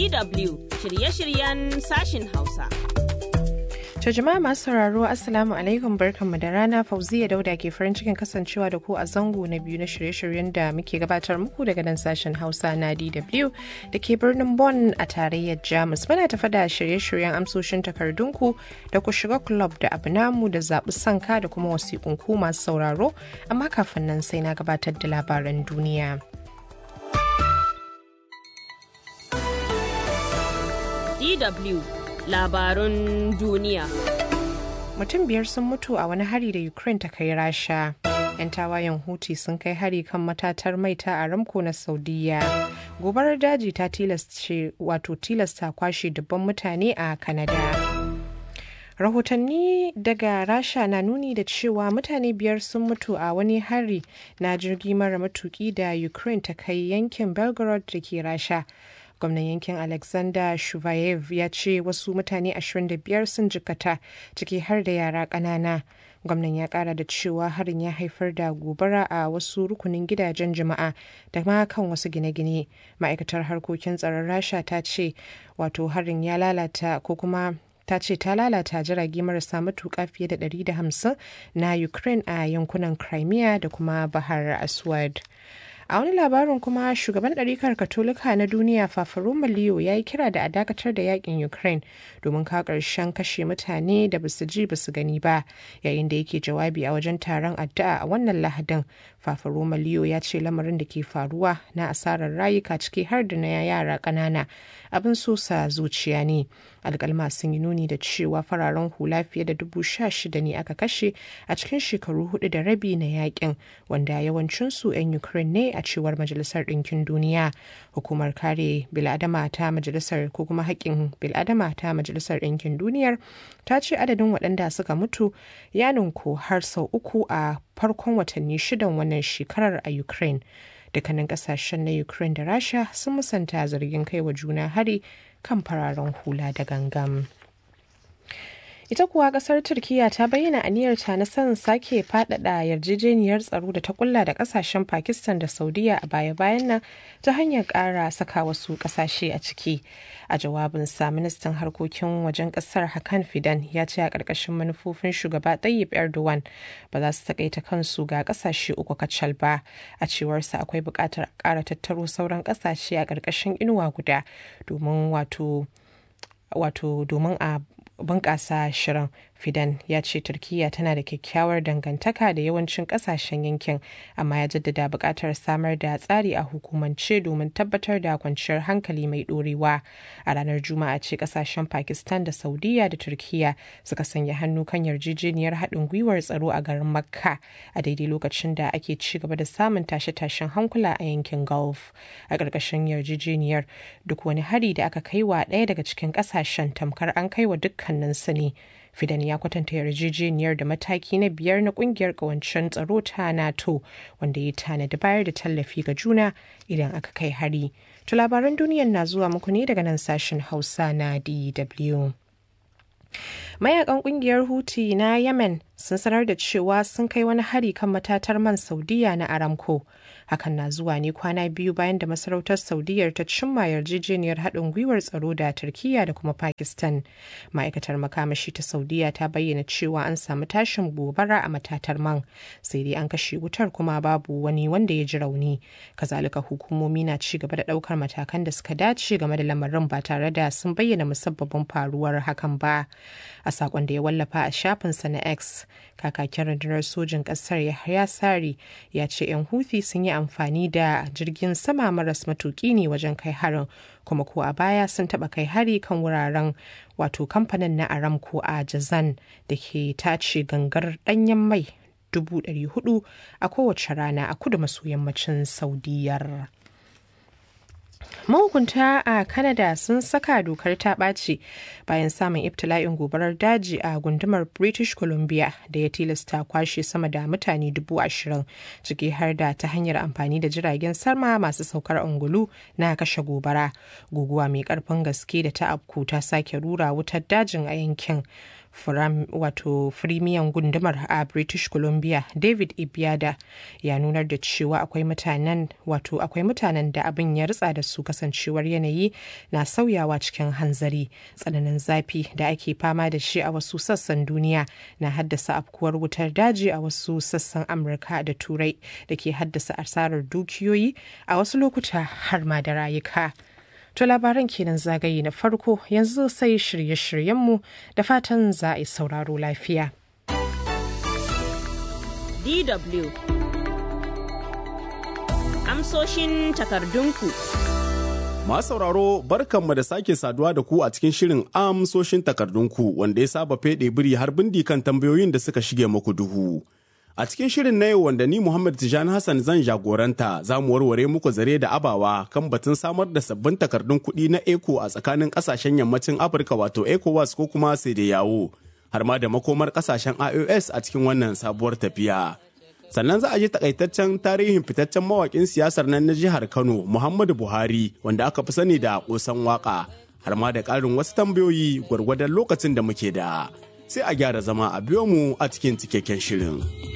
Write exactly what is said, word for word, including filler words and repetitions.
D W shirye-shiryen sashin Hausa. To jama'a masu sauraro Assalamu alaikum barkanmu da rana. Fauziya Dauda ke farin cikin kasancewa da ku a zango na biyu na shirye-shiryen da muke gabatar muku daga nan sashen Hausa na D W da ke birnin Bonn a tarayyar Jamus. Muna tafa da shirye-shiryen amsoshin takardunku da ku shiga club da abu namu da zaɓi sanka da kuma wasiƙunku masu sauraro, amma kafin nan sai na gabatar da labaran duniya. D W Labarun duniya. Mutum biyar sun mutu a wani hari da Ukraine ta kai Rasha. 'Yan tawayen Houthi sun kai hari kan matatar mai ta Aramco na Saudiya. Gobarar daji ta tilasta wato tilasta kwashe dubban mutane a Canada. Rahotanni daga Rasha na nuni da cewa mutane biyar sun mutu a wani hari na jirgi mara matuki da Ukraine ta kai yankin Belgorod da ke Rasha. Gwamnan yankin Alexander Shuvayev ya ce wasu mutane ashirin da biyar sun jikata, ciki har da yara ƙanana. Gwamnan ya ƙara da cewa harin ya haifar da gobara a wasu rukunin gidajen jama'a da ma kan wasu gine-gine. Ma'aikatar harkokin tsaron Rasha ta ce wato harin ya lalata ko kuma ta ce ta lalata jirage marasa matuƙa fiye da ɗari da hamsin na Ukraine a yankunan Crimea da kuma Bahar Aswad. A wani labarin kuma shugaban ɗarikar Katolika na duniya Fafaroma Leo ya yi kira da a dakatar da yakin Ukraine domin kawo ƙarshen kashe mutane da basu ji basu gani ba, yayin da yake jawabi a wajen taron addu'a a wannan Lahadin. Fafaroma Leo ya ce lamarin da ke faruwa na asarar rayuka ciki har da na yara ƙanana abin sosa zuciya ne. Alƙalma sun yi nuni da cewa fararen hula fiye da dubu sha shida ne aka kashe a cikin shekaru hudu da rabi na yakin, wanda yawancinsu 'yan Ukraine ne a cewar Majalisar Ɗinkin Duniya. Hukumar kare bil'adama ta Majalisar ko kuma haƙƙin bil'adama ta Majalisar Ɗinkin Duniyar ta ce adadin waɗanda suka mutu ya ninku har sau uku a farkon watanni shidan wannan shekarar a Ukraine. Dukkanin ƙasashen na Ukraine da Rasha sun musanta zargin kai wa juna hari kan fararen hula da gangam. Ita kuwa kasar Turkiyya ta bayyana aniyarta na son sake faɗaɗa yarjejeniyar tsaro da ta kulla da kasashen Pakistan da Saudiya a baya-bayan nan ta hanyar ƙara saka wasu ƙasashe a ciki. A jawabinsa, ministan harkokin wajen ƙasar Hakan Fidan ya ce a ƙarƙashin manufofin shugaba Tayyip Erdogan ba za su taƙaita kansu ga ƙasashe uku kacal ba. A cewarsa akwai buƙatar ƙara tattaro sauran ƙasashe a ƙarƙashin inuwa guda domin wato wato domin a bunƙasa shirin. Fidan ya ce Turkiyya tana da kyakkyawar dangantaka da yawancin ƙasashen yankin, amma ya jaddada buƙatar samar da tsari a hukumance domin tabbatar da kwanciyar hankali mai ɗorewa. A ranar Juma'a ce ƙasashen Pakistan da Saudiya da Turkiyya suka sanya hannu kan yarjejeniyar haɗin gwiwar tsaro a garin Makka a daidai lokacin da ake ci gaba da samun tashe-tashen hankula a yankin Gulf. A ƙarƙashin yarjejeniyar, duk wani hari da aka kai wa ɗaya daga cikin ƙasashen tamkar an kai wa dukkaninsu ne. Fidan ya kwatanta yarjejeniyar da mataki na biyar na kungiyar kawancen tsaro ta NATO, wanda ya tanadi bayar da tallafi ga juna idan aka kai hari. To labaran duniyar na zuwa muku ne daga nan sashen Hausa na D W. Mayakan kungiyar Houthi na Yemen sun sanar da cewa sun kai wani hari kan matatar man Saudiya na Aramco. Hakan na zuwa ne kwana biyu bayan da masarautar Saudiyar ta cimma yarjejeniyar haɗin gwiwar tsaro da Turkiyya da kuma Pakistan. Ma'aikatar makamashi ta Saudiya ta bayyana cewa an samu tashin gobara a matatar man, sai dai an kashe wutar kuma babu wani wanda ya ji rauni. Kazalika hukumomi na ci gaba da ɗaukar matakan da suka dace game da lamarin ba tare da sun bayyana musabbabin faruwar hakan ba. A sakon da ya wallafa a shafinsa na X, kakakin rundunar sojin ƙasar Yahya Sari ya ce 'yan Houthi sun yi amfani da jirgin sama maras matuki ne wajen kai harin, kuma ko a baya sun taba kai hari kan wuraren wato kamfanin na Aramco a Jazan da ke tace gangar danyen mai dubu ɗari hudu a kowace rana a kudu maso yammacin Saudiyar. Mahukunta a Canada sun saka dokar ta ɓaci bayan samun ibtila'in gobarar daji a gundumar British Columbia da ya tilasta kwashe sama da mutane dubu ashirin, ciki har da ta hanyar amfani da jiragen sama masu saukar ungulu na kashe gobara. Guguwa mai ƙarfin gaske da ta afku ta sake rura wutar dajin a yankin. wato firimiyan gundumar a British Columbia David Ibiada ya nunar da cewa akwai mutanen wato akwai mutanen da abin ya ritsa da su kasancewar yanayi na sauyawa cikin hanzari. Tsananin zafi da ake fama da shi a wasu sassan duniya na haddasa afkuwar wutar daji a wasu sassan Amurka da Turai da ke haddasa asarar dukiyoyi a wasu lokuta har ma da rayuka. To labaran kenan zagaye na farko, yanzu sai shirye-shiryenmu da fatan za a yi sauraro lafiya. D W Amsoshin takardunku. Masu sauraro barkanmu da sake saduwa da ku a cikin shirin amsoshin takardunku wanda ya saba feɗe biri har bindi kan tambayoyin da suka shige muku duhu. A cikin shirin na yau wanda ni Muhammad Tijani Hassan zan jagoranta za mu warware muku zare da abawa kan batun samar da sabbin takardun kuɗi na eco a tsakanin ƙasashen yammacin Afirka wato ECOWAS ko kuma yawo har ma da makomar ƙasashen I O S a cikin wannan sabuwar tafiya. Sannan za a ji takaitaccen tarihin fitaccen mawaƙin siyasar nan na jihar Kano Muhammadu Buhari wanda aka fi sani da ƙosan waƙa har ma da ƙarin wasu tambayoyi gwargwadon lokacin da muke da. Sai a gyara zama a biyo mu a cikin cikakken shirin.